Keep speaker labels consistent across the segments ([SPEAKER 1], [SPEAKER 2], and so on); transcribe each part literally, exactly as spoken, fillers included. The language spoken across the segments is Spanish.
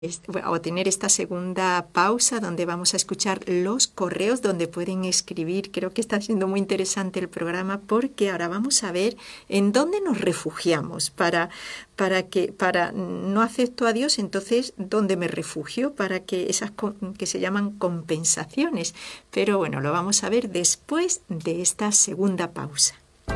[SPEAKER 1] este, bueno, o tener esta segunda pausa donde vamos a escuchar los correos donde pueden escribir. Creo que está siendo muy interesante el programa porque ahora vamos a ver en dónde nos refugiamos para, para que para no acepto a Dios, entonces dónde me refugio para que esas que se llaman compensaciones. Pero bueno, lo vamos a ver después de esta segunda pausa.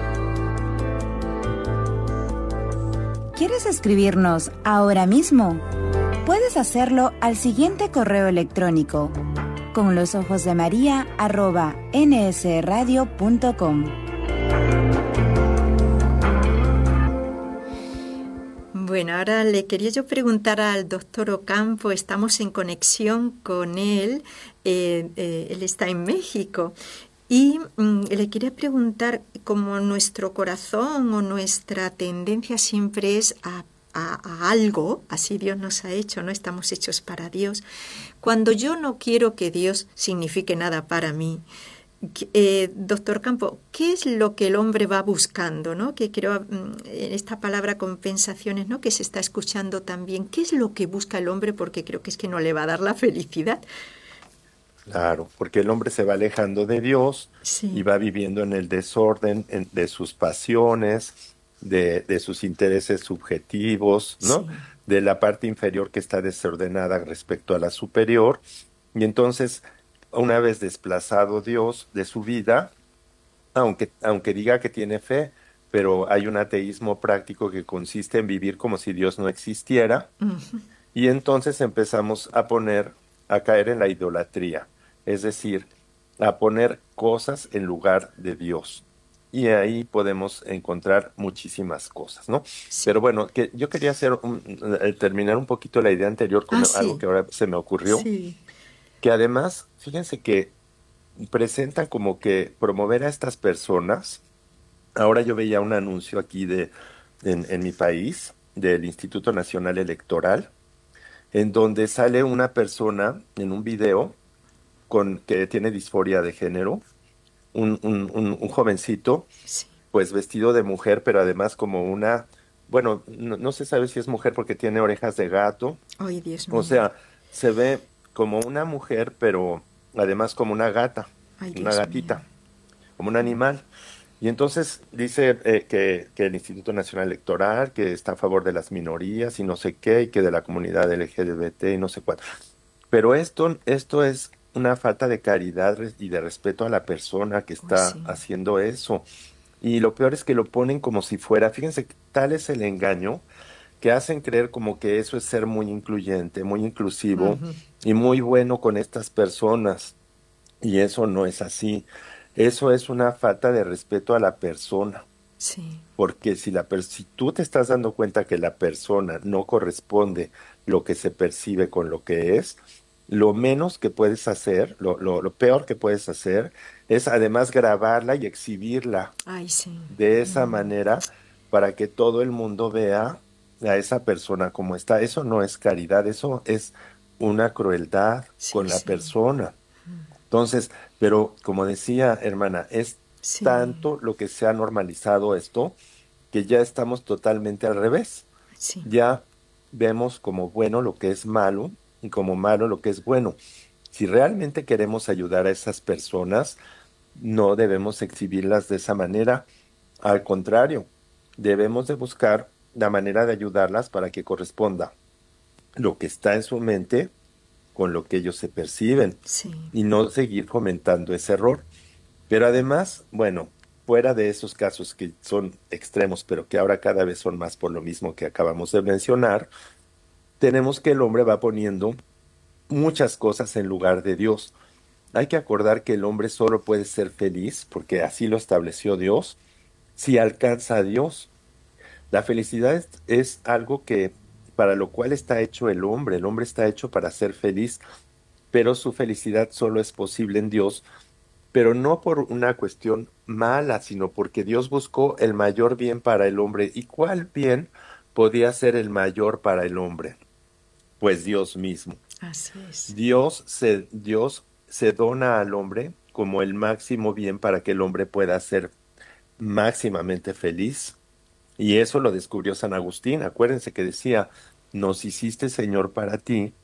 [SPEAKER 2] ¿Quieres escribirnos ahora mismo? Puedes hacerlo al siguiente correo electrónico: con los ojos de María arroba nsradio punto com.
[SPEAKER 1] Bueno, ahora le quería yo preguntar al doctor Ocampo, estamos en conexión con él, eh, eh, él está en México. Y mm, le quería preguntar, como nuestro corazón o nuestra tendencia siempre es a, a, a algo, así Dios nos ha hecho, ¿no? Estamos hechos para Dios. Cuando yo no quiero que Dios signifique nada para mí, eh, doctor Campo, ¿qué es lo que el hombre va buscando, ¿no? Que creo, mm, en esta palabra compensaciones, ¿no? Que se está escuchando también. ¿Qué es lo que busca el hombre? Porque creo que es que no le va a dar la felicidad.
[SPEAKER 3] Claro, porque el hombre se va alejando de Dios y
[SPEAKER 1] Sí,
[SPEAKER 3] va viviendo en el desorden en- de sus pasiones, de, de sus intereses subjetivos, ¿no?
[SPEAKER 1] sí.
[SPEAKER 3] De la parte inferior que está desordenada respecto a la superior. Y entonces, una vez desplazado Dios de su vida, aunque, aunque diga que tiene fe, pero hay un ateísmo práctico que consiste en vivir como si Dios no existiera,
[SPEAKER 1] Ujú.
[SPEAKER 3] y entonces empezamos a poner, a caer en la idolatría, es decir, a poner cosas en lugar de Dios. Y ahí podemos encontrar muchísimas cosas, ¿no?
[SPEAKER 1] Sí.
[SPEAKER 3] Pero bueno, que yo quería hacer un- eh, terminar un poquito la idea anterior con
[SPEAKER 1] Ah,
[SPEAKER 3] algo que
[SPEAKER 1] sí,
[SPEAKER 3] ahora se me ocurrió,
[SPEAKER 1] sí.
[SPEAKER 3] que además, fíjense que presentan como que promover a estas personas. Ahora yo veía un anuncio aquí de en, en mi país del Instituto Nacional Electoral en donde sale una persona en un video con que tiene disforia de género, un, un, un, un jovencito,
[SPEAKER 1] Sí.
[SPEAKER 3] pues vestido de mujer, pero además como una, bueno, no, no se sabe si es mujer porque tiene orejas de gato,
[SPEAKER 1] Ay, Dios
[SPEAKER 3] o
[SPEAKER 1] mío.
[SPEAKER 3] sea, se ve como una mujer, pero además como una gata,
[SPEAKER 1] Ay,
[SPEAKER 3] una
[SPEAKER 1] Dios mío.
[SPEAKER 3] gatita, como un animal. Y entonces dice eh, que, que el Instituto Nacional Electoral, que está a favor de las minorías y no sé qué, y que de la comunidad L G B T y no sé cuánto. Pero esto, esto es una falta de caridad res- y de respeto a la persona que
[SPEAKER 1] Uy,
[SPEAKER 3] está
[SPEAKER 1] sí.
[SPEAKER 3] haciendo eso. Y lo peor es que lo ponen como si fuera, fíjense, que tal es el engaño que hacen creer como que eso es ser muy incluyente, muy inclusivo
[SPEAKER 1] Ujú.
[SPEAKER 3] y muy bueno con estas personas. Y eso no es así. Eso es una falta de respeto a la persona.
[SPEAKER 1] Sí,
[SPEAKER 3] Porque si la per- si tú te estás dando cuenta que la persona no corresponde lo que se percibe con lo que es, lo menos que puedes hacer, lo, lo, lo peor que puedes hacer, es además grabarla y exhibirla
[SPEAKER 1] ay, sí.
[SPEAKER 3] de esa
[SPEAKER 1] Mm,
[SPEAKER 3] manera para que todo el mundo vea a esa persona como está. Eso no es caridad, eso es una crueldad
[SPEAKER 1] sí,
[SPEAKER 3] con la
[SPEAKER 1] sí.
[SPEAKER 3] persona. Entonces, pero como decía, hermana, es
[SPEAKER 1] Sí,
[SPEAKER 3] tanto lo que se ha normalizado esto que ya estamos totalmente al revés.
[SPEAKER 1] sí,
[SPEAKER 3] Ya vemos como bueno lo que es malo y como malo lo que es bueno. Si realmente queremos ayudar a esas personas, no debemos exhibirlas de esa manera. Al contrario, debemos de buscar la manera de ayudarlas para que corresponda lo que está en su mente con lo que ellos se perciben
[SPEAKER 1] sí.
[SPEAKER 3] y no seguir fomentando ese error. Pero además, bueno, fuera de esos casos que son extremos, pero que ahora cada vez son más por lo mismo que acabamos de mencionar, tenemos que el hombre va poniendo muchas cosas en lugar de Dios. Hay que acordar que el hombre solo puede ser feliz, porque así lo estableció Dios, si alcanza a Dios. La felicidad es, es algo que para lo cual está hecho el hombre. El hombre está hecho para ser feliz, pero su felicidad solo es posible en Dios, pero no por una cuestión mala, sino porque Dios buscó el mayor bien para el hombre. ¿Y cuál bien podía ser el mayor para el hombre? Pues Dios mismo.
[SPEAKER 1] Así es.
[SPEAKER 3] Dios se, Dios se dona al hombre como el máximo bien para que el hombre pueda ser máximamente feliz. Y eso lo descubrió San Agustín. Acuérdense que decía, nos hiciste, Señor, para ti,